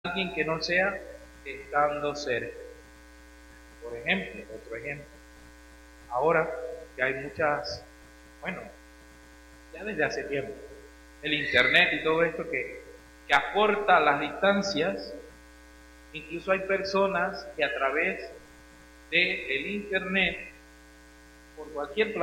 alguien que no sea estando cerca. Por ejemplo, otro ejemplo. Ahora que hay muchas, bueno, ya desde hace tiempo, el internet y todo esto que acorta las distancias, incluso hay personas que a través del internet, por cualquier